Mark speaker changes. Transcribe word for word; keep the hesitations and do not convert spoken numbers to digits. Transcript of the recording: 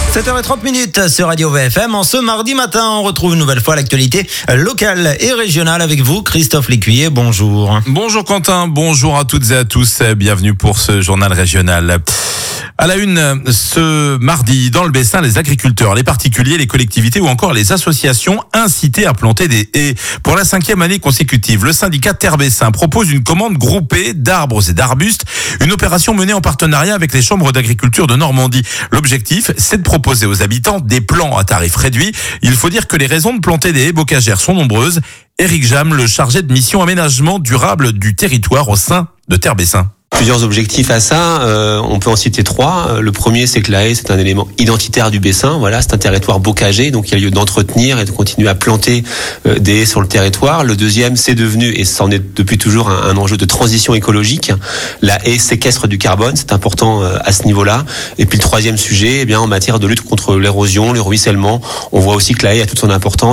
Speaker 1: sept heures trente sur Radio V F M. En ce mardi matin, on retrouve une nouvelle fois l'actualité locale et régionale avec vous, Christophe Lécuyer. Bonjour.
Speaker 2: Bonjour Quentin, bonjour à toutes et à tous. Bienvenue pour ce journal régional. À la une, ce mardi, dans le Bessin, les agriculteurs, les particuliers, les collectivités ou encore les associations incités à planter des haies. Pour la cinquième année consécutive, le syndicat Terre Bessin propose une commande groupée d'arbres et d'arbustes, une opération menée en partenariat avec les chambres d'agriculture de Normandie. L'objectif, c'est de proposer aux habitants des plans à tarif réduit. Il faut dire que les raisons de planter des haies bocagères sont nombreuses. Éric Jam, le chargé de mission aménagement durable du territoire au sein de Terre Bessin.
Speaker 3: Plusieurs objectifs à ça, euh, on peut en citer trois. Le premier, c'est que la haie, c'est un élément identitaire du Bessin. Voilà, c'est un territoire bocager, donc il y a lieu d'entretenir et de continuer à planter euh, des haies sur le territoire. Le deuxième, c'est devenu, et ça en est depuis toujours, un, un enjeu de transition écologique. La haie séquestre du carbone, c'est important euh, à ce niveau-là. Et puis le troisième sujet, eh bien, en matière de lutte contre l'érosion, le ruissellement, on voit aussi que la haie a toute son importance